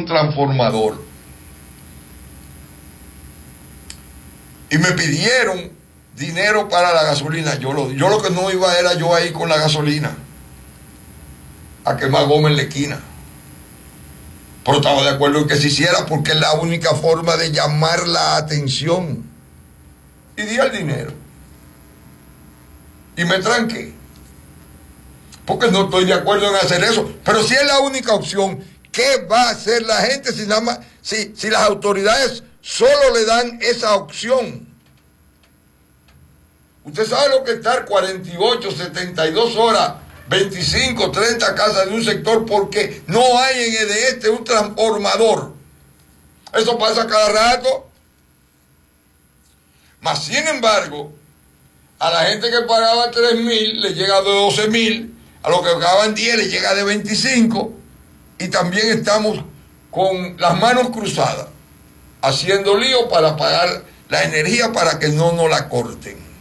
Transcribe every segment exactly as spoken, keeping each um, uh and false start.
un transformador y me pidieron dinero para la gasolina. Yo lo, yo lo que no iba era yo ahí con la gasolina a quemar goma en la esquina. Pero estaba de acuerdo en que se hiciera porque es la única forma de llamar la atención. Y di el dinero. Y me tranqué. Porque no estoy de acuerdo en hacer eso. Pero si es la única opción, ¿qué va a hacer la gente si, nada más, si, si las autoridades solo le dan esa opción? Usted sabe lo que es estar cuarenta y ocho, setenta y dos horas, veinticinco, treinta casas de un sector porque no hay en el de este un transformador. Eso pasa cada rato. Mas, sin embargo, a la gente que pagaba tres mil le llega de doce mil, a los que pagaban diez le llega de veinticinco, y también estamos con las manos cruzadas, haciendo lío para pagar la energía para que no nos la corten.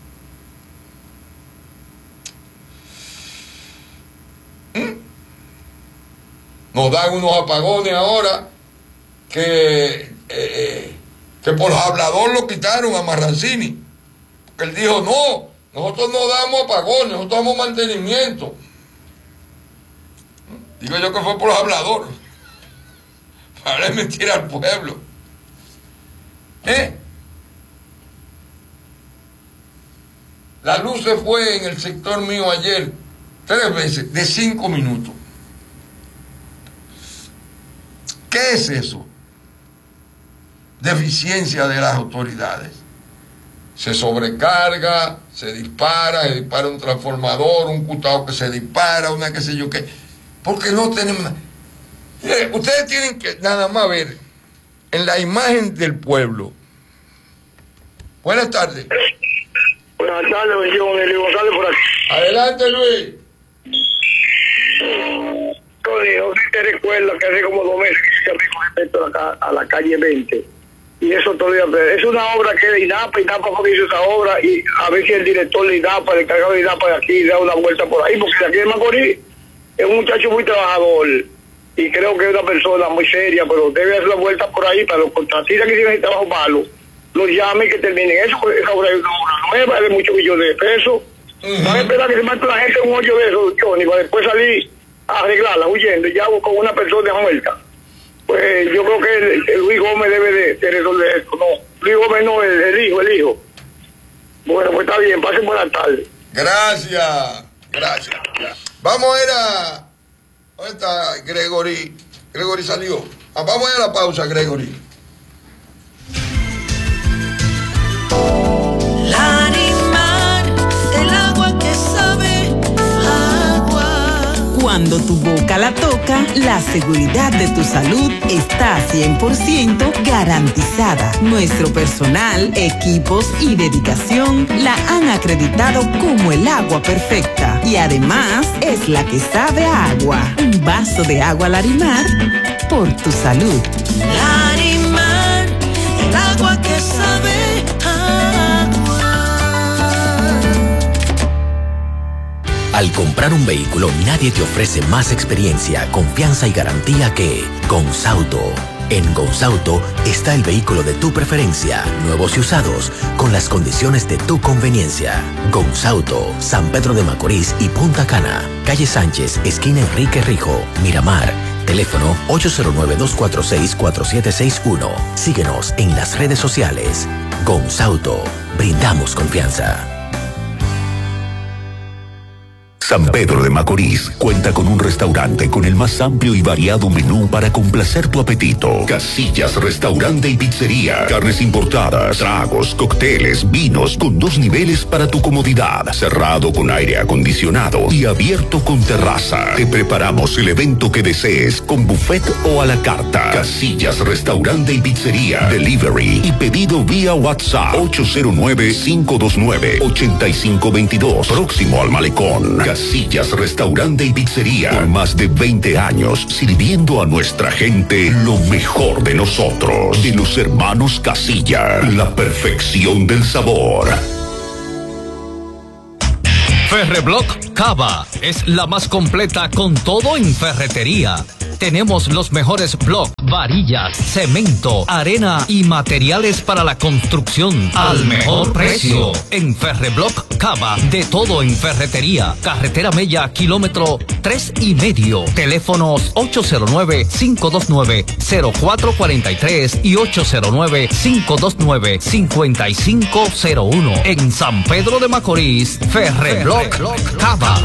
Nos dan unos apagones ahora que, eh, que por hablador lo quitaron a Marrancini. Porque él dijo, no, nosotros no damos apagones, nosotros damos mantenimiento. Digo yo que fue por hablador. Para darle mentira al pueblo. ¿Eh? La luz se fue en el sector mío ayer tres veces, de cinco minutos. ¿Qué es eso? Deficiencia de las autoridades. Se sobrecarga, se dispara, se dispara un transformador, un cutado que se dispara, una qué sé yo qué. Porque no tenemos nada. Eh, ustedes tienen que nada más ver en la imagen del pueblo. Buenas tardes. Buenas tardes, bendición, Luis González por aquí. Adelante, Luis. Tony, no sé si te recuerdas que hace como dos meses que se con respecto a la, a la calle veinte. Y eso todavía es una obra que es de INAPA, INAPA fue que hizo esa obra, y a ver si el director de INAPA, el encargado de INAPA de aquí, da una vuelta por ahí, porque de aquí de Macorís es un muchacho muy trabajador, y creo que es una persona muy seria, pero debe hacer la vuelta por ahí para los contratistas que tienen el trabajo malo, los llame y que terminen eso, porque esa obra es una obra nueva, es de muchos millones de pesos. Uh-huh. No hay que esperar que se mate la gente en un hoyo de eso, Johnny, para después salir a arreglarla huyendo, ya con una persona muerta. Pues yo creo que el, el Luis Gómez debe de, de resolver esto. No, Luis Gómez no, el, el hijo, el hijo. Bueno, pues está bien, pasen buenas tardes. Gracias, gracias. Vamos a ir a... ¿Dónde está Gregory? Gregory salió. Ah, vamos a ir a la pausa, Gregory. Larimar, el agua que sabe agua. Cuando tu boca la toca, la seguridad de tu salud está cien por ciento garantizada. Nuestro personal, equipos y dedicación la han acreditado como el agua perfecta. Y además, es la que sabe a agua. Un vaso de agua Larimar por tu salud. Larimar, el agua que sabe agua. Al comprar un vehículo, nadie te ofrece más experiencia, confianza y garantía que Gonsauto. En Gonsauto está el vehículo de tu preferencia, nuevos y usados, con las condiciones de tu conveniencia. Gonsauto, San Pedro de Macorís y Punta Cana, calle Sánchez, esquina Enrique Rijo, Miramar. Teléfono ocho cero nueve, dos cuatro seis, cuatro siete seis uno. Síguenos en las redes sociales. Gonsauto, brindamos confianza. San Pedro de Macorís cuenta con un restaurante con el más amplio y variado menú para complacer tu apetito. Casillas, restaurante y pizzería. Carnes importadas, tragos, cócteles, vinos con dos niveles para tu comodidad. Cerrado con aire acondicionado y abierto con terraza. Te preparamos el evento que desees con buffet o a la carta. Casillas, restaurante y pizzería. Delivery y pedido vía WhatsApp ocho cero nueve, cinco dos nueve, ocho cinco dos dos. Próximo al Malecón. Casillas, restaurante y pizzería. Por más de veinte años sirviendo a nuestra gente lo mejor de nosotros. De los hermanos Casilla. La perfección del sabor. Ferreblock Cava es la más completa con todo en ferretería. Tenemos los mejores bloques, varillas, cemento, arena y materiales para la construcción al mejor precio. En Ferreblock Cava, de todo en ferretería. Carretera Mella, kilómetro tres y medio. Teléfonos ocho cero nueve, cinco dos nueve, cero cuatro cuatro tres y ocho cero nueve, cinco dos nueve, cinco cinco cero uno. En San Pedro de Macorís, Ferreblock Cava.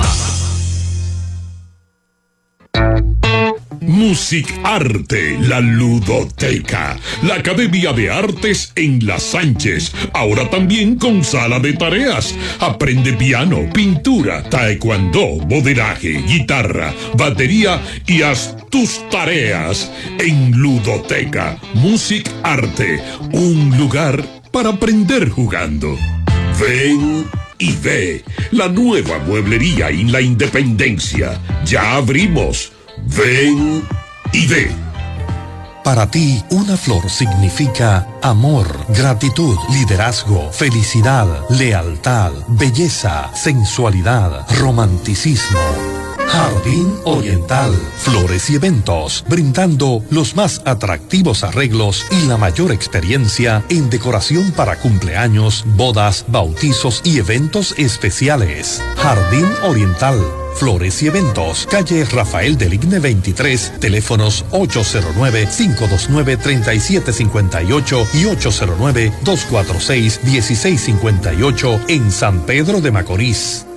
Music Arte, la ludoteca, la Academia de Artes en Las Sánchez, ahora también con sala de tareas. Aprende piano, pintura, taekwondo, modelaje, guitarra, batería y haz tus tareas en Ludoteca. Music Arte, un lugar para aprender jugando. Ven y ve la nueva mueblería en la Independencia. Ya abrimos. Ven y ve. Para ti, una flor significa amor, gratitud, liderazgo, felicidad, lealtad, belleza, sensualidad, romanticismo. Jardín Oriental, flores y eventos, brindando los más atractivos arreglos y la mayor experiencia en decoración para cumpleaños, bodas, bautizos y eventos especiales. Jardín Oriental, flores y eventos, calle Rafael del Igne veintitrés, teléfonos ocho cero nueve, cinco dos nueve, tres siete cinco ocho y ocho cero nueve, dos cuatro seis, uno seis cinco ocho en San Pedro de Macorís.